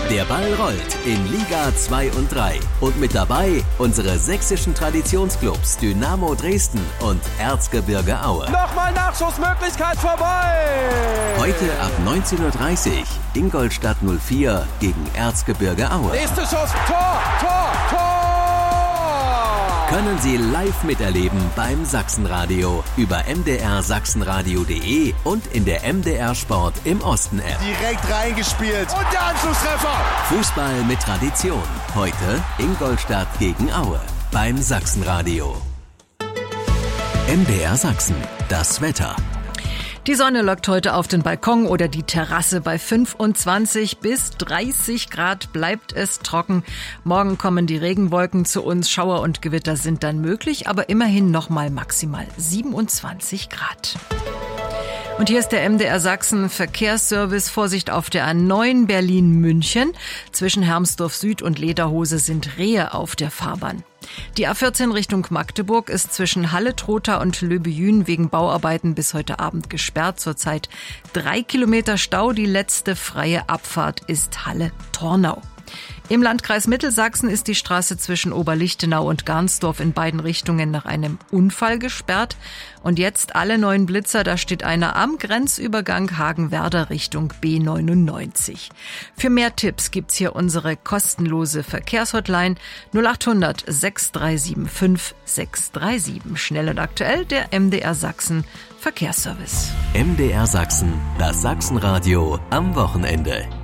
Der Ball rollt in Liga 2 und 3. Und mit dabei unsere sächsischen Traditionsclubs Dynamo Dresden und Erzgebirge Aue. Nochmal Nachschussmöglichkeit vorbei! Heute ab 19:30 Uhr Ingolstadt 04 gegen Erzgebirge Aue. Nächste Schuss, Tor! Können Sie live miterleben beim Sachsenradio über mdrsachsenradio.de und in der MDR Sport im Osten App. Direkt reingespielt und der Anschlusstreffer. Fußball mit Tradition. Heute Ingolstadt gegen Aue beim Sachsenradio. MDR Sachsen, das Wetter. Die Sonne lockt heute auf den Balkon oder die Terrasse. Bei 25 bis 30 Grad bleibt es trocken. Morgen kommen die Regenwolken zu uns. Schauer und Gewitter sind dann möglich, aber immerhin nochmal maximal 27 Grad. Und hier ist der MDR Sachsen Verkehrsservice. Vorsicht auf der A9 Berlin-München. Zwischen Hermsdorf Süd und Lederhose sind Rehe auf der Fahrbahn. Die A14 Richtung Magdeburg ist zwischen Halle-Trotha und Löbejün wegen Bauarbeiten bis heute Abend gesperrt. Zurzeit 3 Kilometer Stau. Die letzte freie Abfahrt ist Halle-Tornau. Im Landkreis Mittelsachsen ist die Straße zwischen Oberlichtenau und Garnsdorf in beiden Richtungen nach einem Unfall gesperrt. Und jetzt alle 9 Blitzer, da steht einer am Grenzübergang Hagenwerder Richtung B99. Für mehr Tipps gibt's hier unsere kostenlose Verkehrshotline 0800 6375 637. Schnell und aktuell der MDR Sachsen Verkehrsservice. MDR Sachsen, das Sachsenradio am Wochenende.